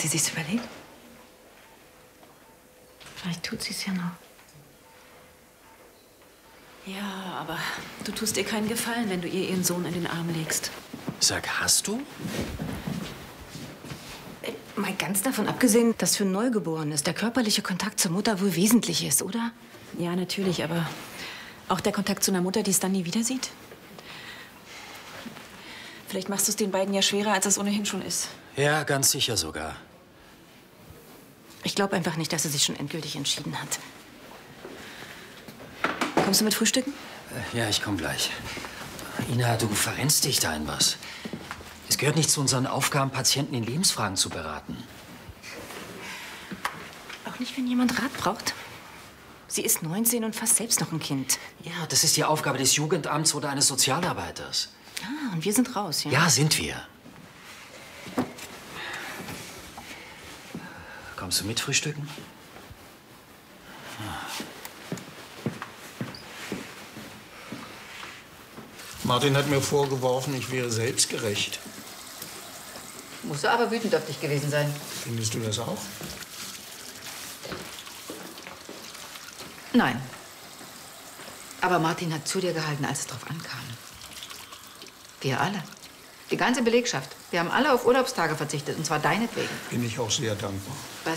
sie sich's überlegt? Vielleicht tut sie es ja noch. Ja, aber du tust ihr keinen Gefallen, wenn du ihr ihren Sohn in den Arm legst. Sag, hast du? Mal ganz davon abgesehen, dass für Neugeborenes der körperliche Kontakt zur Mutter wohl wesentlich ist, oder? Ja, natürlich, aber auch der Kontakt zu einer Mutter, die es dann nie wieder sieht. Vielleicht machst du es den beiden ja schwerer, als es ohnehin schon ist. Ja, ganz sicher sogar. Ich glaube einfach nicht, dass sie sich schon endgültig entschieden hat. Kommst du mit Frühstücken? Ja, ich komm gleich. Ina, du verrennst dich da in was. Es gehört nicht zu unseren Aufgaben, Patienten in Lebensfragen zu beraten. Auch nicht, wenn jemand Rat braucht. Sie ist 19 und fast selbst noch ein Kind. Ja, das ist die Aufgabe des Jugendamts oder eines Sozialarbeiters. Ah, und wir sind raus, ja? Ja, sind wir. Kommst du mit frühstücken? Martin hat mir vorgeworfen, ich wäre selbstgerecht. Muss er aber wütend auf dich gewesen sein. Findest du das auch? Nein. Aber Martin hat zu dir gehalten, als es drauf ankam. Wir alle. Die ganze Belegschaft. Wir haben alle auf Urlaubstage verzichtet, und zwar deinetwegen. Bin ich auch sehr dankbar.